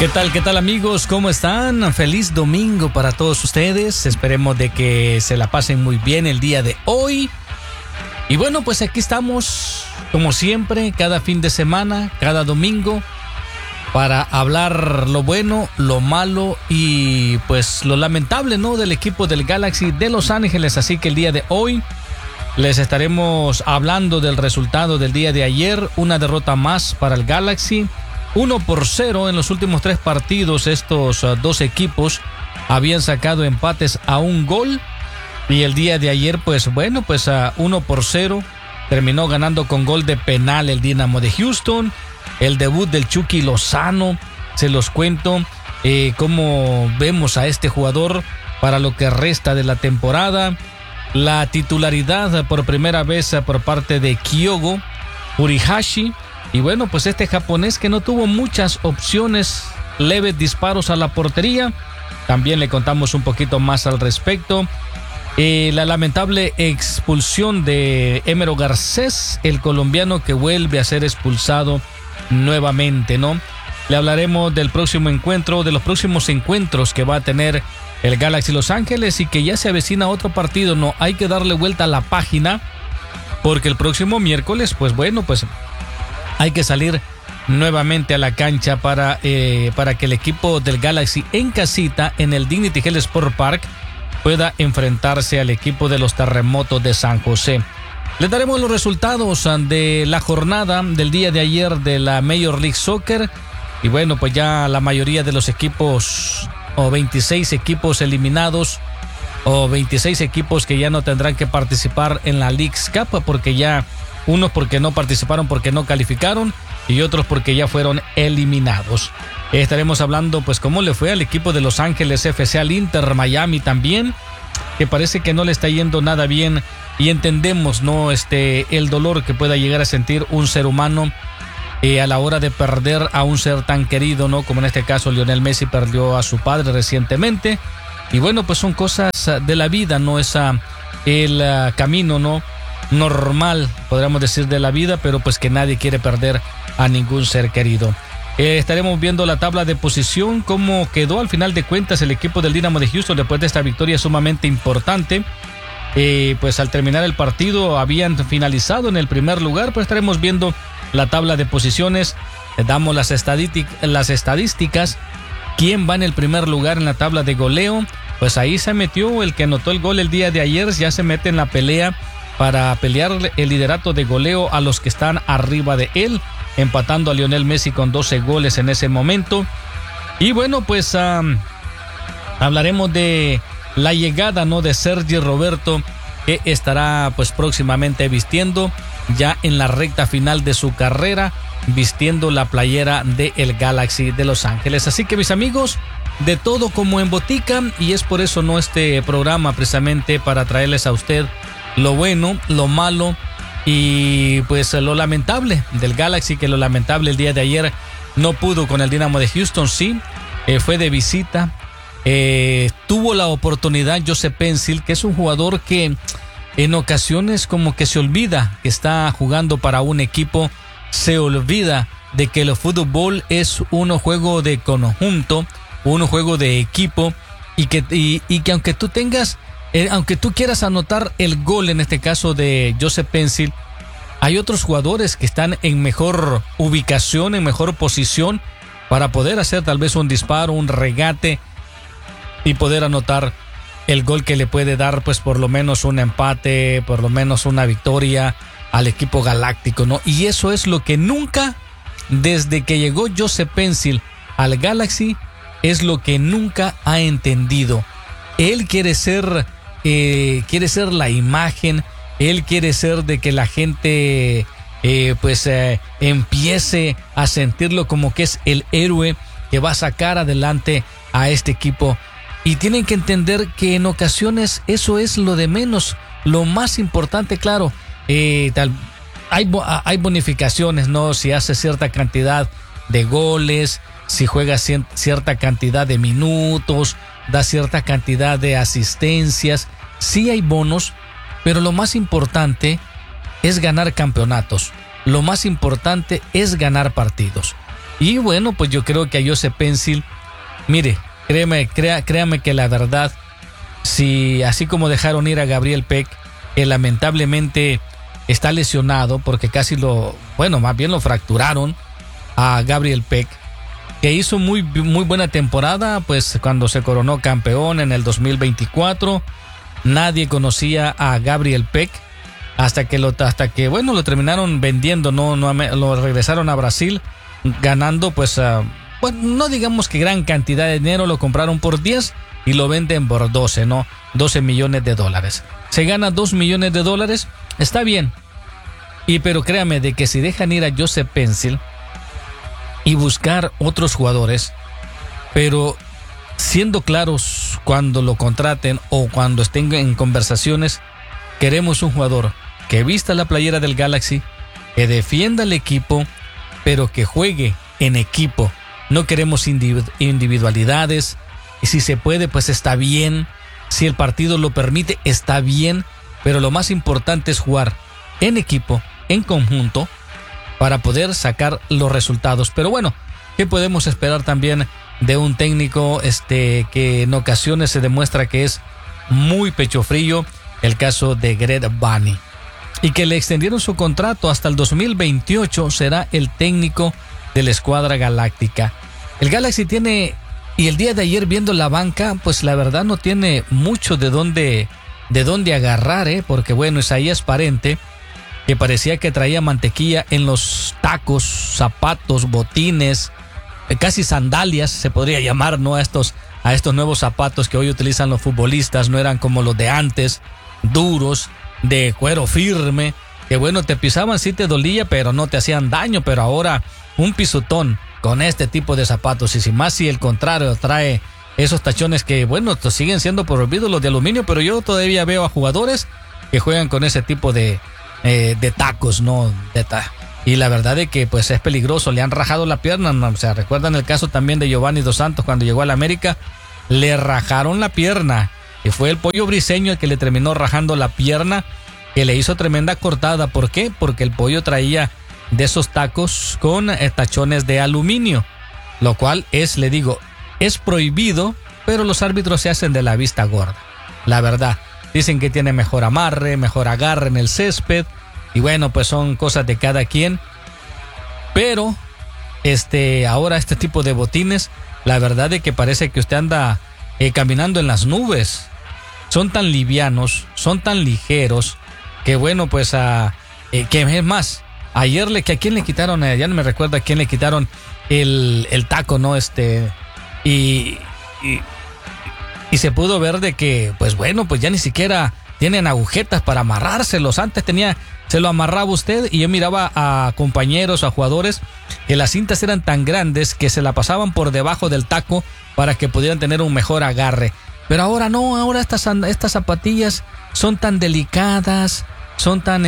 Qué tal amigos? ¿Cómo están? Feliz domingo para todos ustedes. Esperemos de que se la pasen muy bien el día de hoy. Y bueno, pues aquí estamos, como siempre, cada fin de semana, cada domingo, para hablar lo bueno, lo malo y pues lo lamentable, ¿no?, del equipo del Galaxy de Los Ángeles. Así que el día de hoy les estaremos hablando del resultado del día de ayer. Una derrota más para el Galaxy. 1-0 en los últimos 3 partidos. Estos dos equipos habían sacado empates a un gol. Y el día de ayer, pues bueno, pues 1-0. Terminó ganando con gol de penal el Dynamo de Houston. El debut del Chucky Lozano, se los cuento cómo vemos a este jugador para lo que resta de la temporada. La titularidad por primera vez por parte de Kyogo Urihashi. Y bueno, pues este japonés que no tuvo muchas opciones, leves disparos a la portería. También le contamos un poquito más al respecto. La lamentable expulsión de Emero Garcés, el colombiano que vuelve a ser expulsado nuevamente, ¿no? Le hablaremos del próximo encuentro, de los próximos encuentros que va a tener el Galaxy Los Ángeles y que ya se avecina otro partido. No hay que darle vuelta a la página porque el próximo miércoles, pues bueno, pues hay que salir nuevamente a la cancha para que el equipo del Galaxy en casita, en el Dignity Health Sport Park, pueda enfrentarse al equipo de los Terremotos de San José. Les daremos los resultados de la jornada del día de ayer de la Major League Soccer. Y bueno, pues ya la mayoría de los equipos, o 26 equipos eliminados, o 26 equipos que ya no tendrán que participar en la Leagues Cup, porque ya unos porque no participaron, porque no calificaron, y otros porque ya fueron eliminados. Estaremos hablando pues cómo le fue al equipo de Los Ángeles FC, al Inter Miami también, que parece que no le está yendo nada bien, y entendemos, ¿no?, el dolor que pueda llegar a sentir un ser humano a la hora de perder a un ser tan querido, ¿no?, como en este caso Lionel Messi perdió a su padre recientemente. Y bueno, pues son cosas de la vida, no es el camino, ¿no?, normal, podríamos decir, de la vida, pero pues que nadie quiere perder a ningún ser querido. Estaremos viendo la tabla de posición, cómo quedó al final de cuentas el equipo del Dynamo de Houston después de esta victoria sumamente importante. Pues al terminar el partido habían finalizado en el primer lugar, pues estaremos viendo la tabla de posiciones. Damos las estadísticas. ¿Quién va en el primer lugar en la tabla de goleo? Pues ahí se metió el que anotó el gol el día de ayer, ya se mete en la pelea para pelear el liderato de goleo a los que están arriba de él, empatando a Lionel Messi con 12 goles en ese momento. Y bueno, pues hablaremos de la llegada, ¿no?, de Sergi Roberto, que estará pues próximamente vistiendo, ya en la recta final de su carrera, vistiendo la playera del Galaxy de Los Ángeles. Así que mis amigos, de todo como en botica, y es por eso no este programa precisamente para traerles a usted lo bueno, lo malo y pues lo lamentable del Galaxy, que lo lamentable el día de ayer no pudo con el Dynamo de Houston. Sí, fue de visita, tuvo la oportunidad Joseph Pencil, que es un jugador que en ocasiones como que se olvida que está jugando para un equipo, se olvida de que el fútbol es un juego de conjunto, un juego de equipo, y que aunque tú tengas aunque tú quieras anotar el gol, en este caso de Joseph Pencil, hay otros jugadores que están en mejor ubicación, en mejor posición para poder hacer tal vez un disparo, un regate y poder anotar el gol que le puede dar pues por lo menos un empate, por lo menos una victoria al equipo galáctico, ¿no? Y eso es lo que nunca, desde que llegó Joseph Pencil al Galaxy, es lo que nunca ha entendido. Él quiere ser la imagen, él quiere ser de que la gente empiece a sentirlo como que es el héroe que va a sacar adelante a este equipo. Y tienen que entender que en ocasiones eso es lo de menos. Lo más importante, claro, hay bonificaciones, ¿no? Si hace cierta cantidad de goles, si juega cierta cantidad de minutos, da cierta cantidad de asistencias, sí hay bonos, pero lo más importante es ganar campeonatos. Lo más importante es ganar partidos. Y bueno, pues yo creo que a Joseph Paensil, mire, créame que la verdad, si así como dejaron ir a Gabriel Peck, que lamentablemente está lesionado porque más bien lo fracturaron a Gabriel Peck, que hizo muy buena temporada, pues cuando se coronó campeón en el 2024, nadie conocía a Gabriel Peck hasta que lo terminaron vendiendo, lo regresaron a Brasil ganando pues no digamos que gran cantidad de dinero, lo compraron por 10 y lo venden por 12 millones de dólares. Se gana $2 millones, está bien. Pero créame de que si dejan ir a Joseph Paensil y buscar otros jugadores, pero siendo claros cuando lo contraten o cuando estén en conversaciones, queremos un jugador que vista la playera del Galaxy, que defienda el equipo, pero que juegue en equipo. No queremos individualidades, y si se puede, pues está bien. Si el partido lo permite, está bien, pero lo más importante es jugar en equipo, en conjunto, para poder sacar los resultados. Pero bueno, ¿qué podemos esperar también de un técnico que en ocasiones se demuestra que es muy pecho frío? El caso de Greg Vanney, y que le extendieron su contrato hasta el 2028, será el técnico de la escuadra galáctica. El Galaxy tiene, y el día de ayer viendo la banca, pues la verdad no tiene mucho de dónde agarrar, porque bueno, Isaías Parente, que parecía que traía mantequilla en los tacos, zapatos, botines, casi sandalias se podría llamar, ¿no? A estos nuevos zapatos que hoy utilizan los futbolistas, no eran como los de antes, duros, de cuero firme, que bueno, te pisaban, sí te dolía, pero no te hacían daño. Pero ahora un pisotón con este tipo de zapatos, y si el contrario trae esos tachones que bueno, siguen siendo prohibidos los de aluminio, pero yo todavía veo a jugadores que juegan con ese tipo de tacos, ¿no? Y la verdad es que pues es peligroso, le han rajado la pierna, ¿no? O sea, recuerdan el caso también de Giovanni Dos Santos cuando llegó a la América, le rajaron la pierna, y fue el Pollo Briseño el que le terminó rajando la pierna, que le hizo tremenda cortada. ¿Por qué? Porque el Pollo traía de esos tacos con tachones de aluminio, lo cual es prohibido, pero los árbitros se hacen de la vista gorda, la verdad. Dicen que tiene mejor amarre, mejor agarre en el césped, y bueno, pues son cosas de cada quien. Pero ahora este tipo de botines, la verdad es que parece que usted anda caminando en las nubes. Son tan livianos, son tan ligeros, que bueno, pues que es más, ayer a quién le quitaron, ya no me recuerdo a quién le quitaron el taco, ¿no? Y se pudo ver de que, pues bueno, pues ya ni siquiera tienen agujetas para amarrárselos. Antes se lo amarraba usted, y yo miraba a compañeros, a jugadores, que las cintas eran tan grandes que se la pasaban por debajo del taco para que pudieran tener un mejor agarre. Pero ahora no, ahora estas zapatillas son tan delicadas, son tan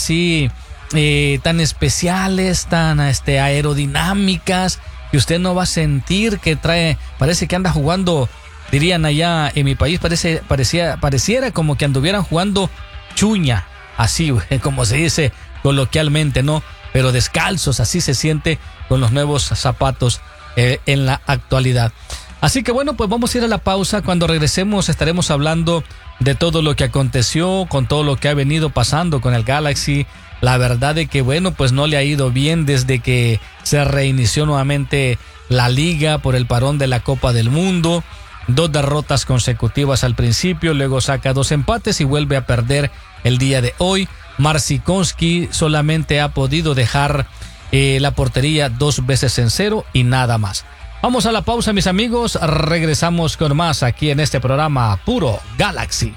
tan especiales, tan aerodinámicas, que usted no va a sentir que parece que anda jugando, dirían allá en mi país, pareciera como que anduvieran jugando chuña, así como se dice coloquialmente, ¿no? Pero descalzos, así se siente con los nuevos zapatos en la actualidad. Así que bueno, pues vamos a ir a la pausa. Cuando regresemos estaremos hablando de todo lo que aconteció, con todo lo que ha venido pasando con el Galaxy. La verdad es que bueno, pues no le ha ido bien desde que se reinició nuevamente la liga por el parón de la Copa del Mundo. 2 derrotas consecutivas al principio, luego saca 2 empates y vuelve a perder el día de hoy. Marcinkonski solamente ha podido dejar la portería 2 veces en 0 y nada más. Vamos a la pausa, mis amigos. Regresamos con más aquí en este programa Puro Galaxy.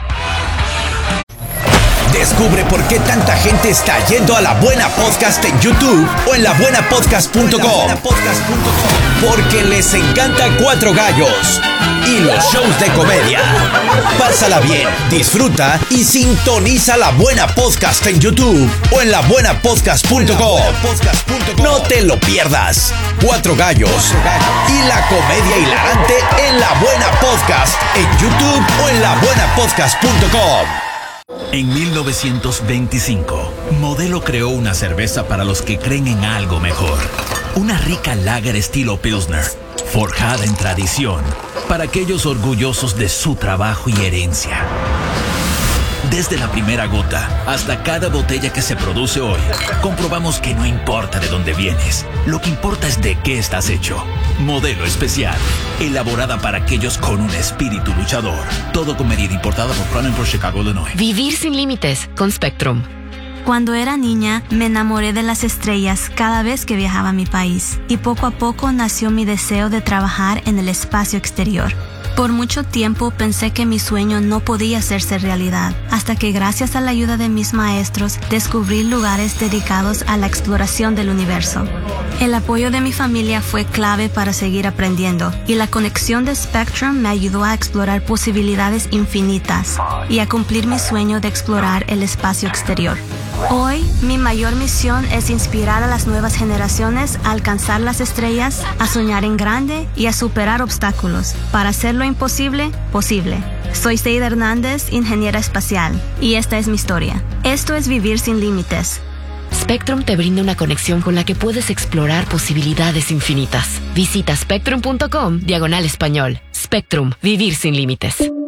Descubre por qué tanta gente está yendo a La Buena Podcast en YouTube o en labuenapodcast.com. Porque les encanta Cuatro Gallos y los shows de comedia. Pásala bien, disfruta y sintoniza La Buena Podcast en YouTube o en labuenapodcast.com. No te lo pierdas. Cuatro Gallos y la comedia hilarante en La Buena Podcast en YouTube o en labuenapodcast.com. En 1925, Modelo creó una cerveza para los que creen en algo mejor. Una rica lager estilo Pilsner, forjada en tradición, para aquellos orgullosos de su trabajo y herencia. Desde la primera gota hasta cada botella que se produce hoy, comprobamos que no importa de dónde vienes, lo que importa es de qué estás hecho. Modelo especial, elaborada para aquellos con un espíritu luchador. Todo con medida, importada por Cronenberg, Chicago, Illinois. Vivir sin límites con Spectrum. Cuando era niña, me enamoré de las estrellas cada vez que viajaba a mi país, y poco a poco nació mi deseo de trabajar en el espacio exterior. Por mucho tiempo pensé que mi sueño no podía hacerse realidad, hasta que gracias a la ayuda de mis maestros descubrí lugares dedicados a la exploración del universo. El apoyo de mi familia fue clave para seguir aprendiendo, y la conexión de Spectrum me ayudó a explorar posibilidades infinitas y a cumplir mi sueño de explorar el espacio exterior. Hoy, mi mayor misión es inspirar a las nuevas generaciones a alcanzar las estrellas, a soñar en grande y a superar obstáculos para hacer lo imposible posible. Soy Seida Hernández, ingeniera espacial, y esta es mi historia. Esto es Vivir sin Límites. Spectrum te brinda una conexión con la que puedes explorar posibilidades infinitas. Visita spectrum.com/español. Spectrum, vivir sin límites.